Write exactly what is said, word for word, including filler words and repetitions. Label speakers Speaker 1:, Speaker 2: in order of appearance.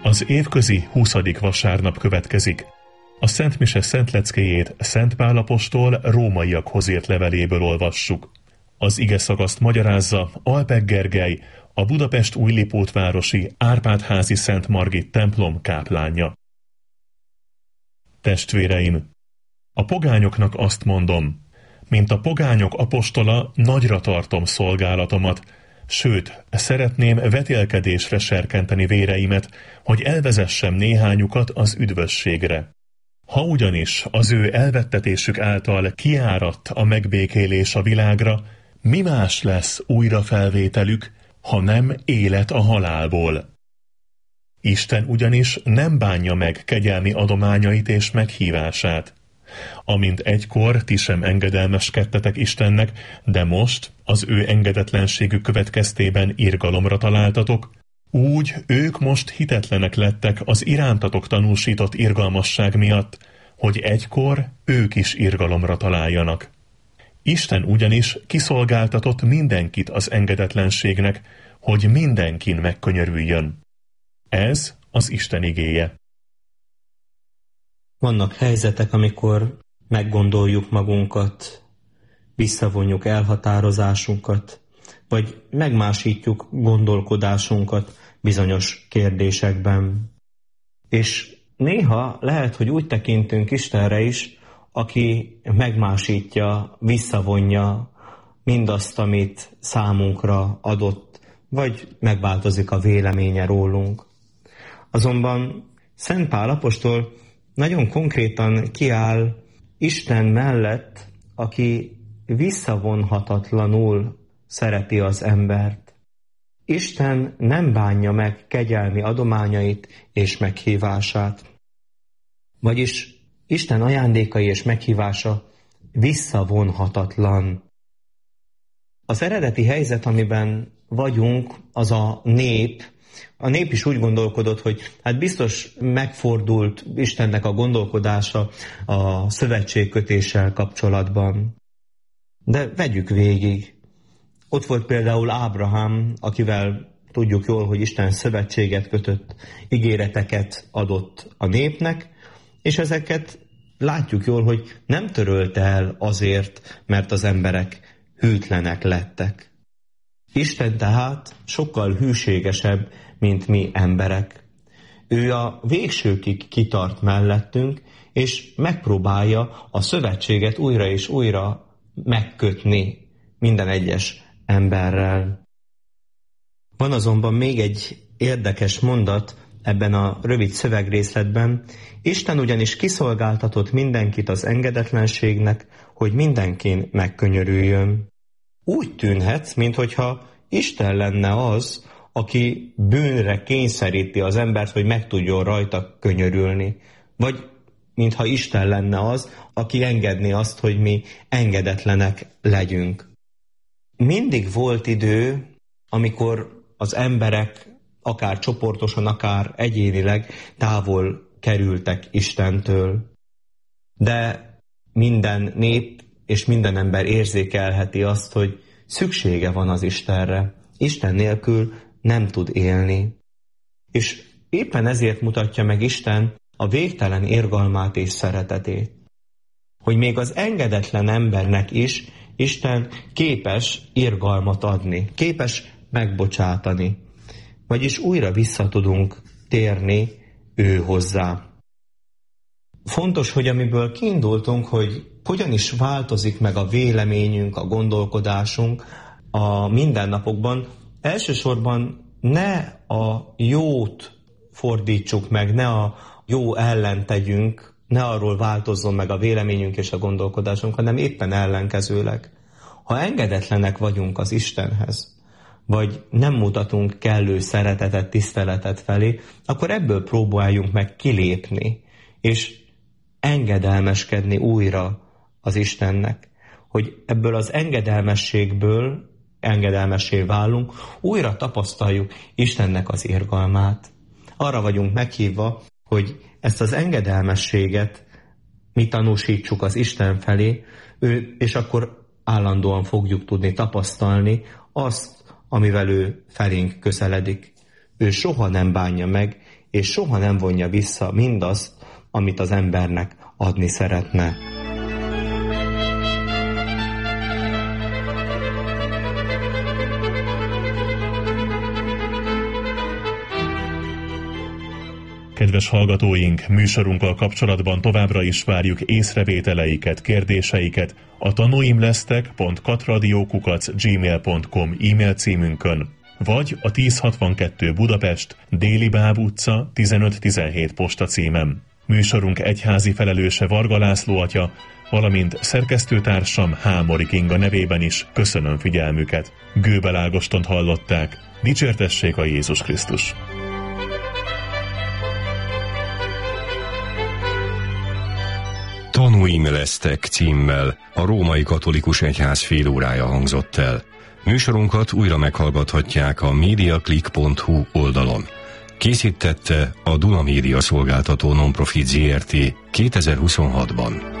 Speaker 1: Az évközi huszadik vasárnap következik. A Szent Mise szentleckéjét Szent Pál apostol rómaiakhoz írt leveléből olvassuk. Az igeszakaszt magyarázza Alpek Gergely, a Budapest Újlipótvárosi Árpád-házi Szent Margit templom káplánja. Testvéreim! A pogányoknak azt mondom, mint a pogányok apostola, nagyra tartom szolgálatomat, sőt, szeretném vetélkedésre serkenteni véreimet, hogy elvezessem néhányukat az üdvösségre. Ha ugyanis az ő elvettetésük által kiáradt a megbékélés a világra, mi más lesz újrafelvételük, ha nem élet a halálból? Isten ugyanis nem bánja meg kegyelmi adományait és meghívását. Amint egykor ti sem engedelmeskedtetek Istennek, de most az ő engedetlenségük következtében irgalomra találtatok, úgy ők most hitetlenek lettek az irántatok tanúsított irgalmasság miatt, hogy egykor ők is irgalomra találjanak. Isten ugyanis kiszolgáltatott mindenkit az engedetlenségnek, hogy mindenkin megkönyörüljön. Ez az Isten igéje.
Speaker 2: Vannak helyzetek, amikor meggondoljuk magunkat, visszavonjuk elhatározásunkat, vagy megmásítjuk gondolkodásunkat bizonyos kérdésekben. És néha lehet, hogy úgy tekintünk Istenre is, aki megmásítja, visszavonja mindazt, amit számunkra adott, vagy megváltozik a véleménye rólunk. Azonban Szent Pál apostol nagyon konkrétan kiáll Isten mellett, aki visszavonhatatlanul szereti az embert. Isten nem bánja meg kegyelmi adományait és meghívását. Vagyis Isten ajándékai és meghívása visszavonhatatlan. Az eredeti helyzet, amiben vagyunk, az a nép. A nép is úgy gondolkodott, hogy hát biztos megfordult Istennek a gondolkodása a szövetségkötéssel kapcsolatban. De vegyük végig. Ott volt például Ábrahám, akivel tudjuk jól, hogy Isten szövetséget kötött, ígéreteket adott a népnek, és ezeket látjuk jól, hogy nem törölte el azért, mert az emberek hűtlenek lettek. Isten tehát sokkal hűségesebb, mint mi emberek. Ő a végsőkig kitart mellettünk, és megpróbálja a szövetséget újra és újra megkötni minden egyes emberrel. Van azonban még egy érdekes mondat ebben a rövid szövegrészletben. Isten ugyanis kiszolgáltatott mindenkit az engedetlenségnek, hogy mindenkin megkönyörüljön. Úgy tűnhet, minthogyha Isten lenne az, aki bűnre kényszeríti az embert, hogy meg tudjon rajta könyörülni. Vagy mintha Isten lenne az, aki engedni azt, hogy mi engedetlenek legyünk. Mindig volt idő, amikor az emberek akár csoportosan, akár egyénileg távol kerültek Istentől. De minden nép és minden ember érzékelheti azt, hogy szüksége van az Istenre. Isten nélkül nem tud élni. És éppen ezért mutatja meg Isten a végtelen irgalmát és szeretetét. Hogy még az engedetlen embernek is Isten képes irgalmat adni, képes megbocsátani. Vagyis újra vissza tudunk térni ő hozzá. Fontos, hogy amiből kiindultunk, hogy hogyan is változik meg a véleményünk, a gondolkodásunk a mindennapokban, elsősorban ne a jót fordítsuk meg, ne a jó ellen tegyünk, ne arról változzon meg a véleményünk és a gondolkodásunk, hanem éppen ellenkezőleg. Ha engedetlenek vagyunk az Istenhez, vagy nem mutatunk kellő szeretetet, tiszteletet felé, akkor ebből próbáljunk meg kilépni, és engedelmeskedni újra az Istennek, hogy ebből az engedelmességből engedelmessé válunk, újra tapasztaljuk Istennek az irgalmát. Arra vagyunk meghívva, hogy ezt az engedelmességet mi tanúsítsuk az Isten felé, ő, és akkor állandóan fogjuk tudni tapasztalni azt, amivel ő felénk közeledik. Ő soha nem bánja meg, és soha nem vonja vissza mindazt, amit az embernek adni szeretne.
Speaker 1: Kedves hallgatóink, műsorunkkal kapcsolatban továbbra is várjuk észrevételeiket, kérdéseiket a tanúimlesztek pont katradio kukac gmail pont com e-mail címünkön, vagy a tíz hatvankettő Budapest, Déli Báb utca, tizenöt tizenhét posta címem. Műsorunk egyházi felelőse Varga László atya, valamint szerkesztőtársam Hámori Kinga nevében is köszönöm figyelmüket. Gőbel Ágostont hallották. Dicsértessék a Jézus Krisztus!
Speaker 3: Tanúim lesztek címmel a Római Katolikus Egyház fél órája hangzott el. Műsorunkat újra meghallgathatják a mediaclick pont hu oldalon. Készítette a Duna Média Szolgáltató Nonprofit Zrt. kétezer-huszonhatban.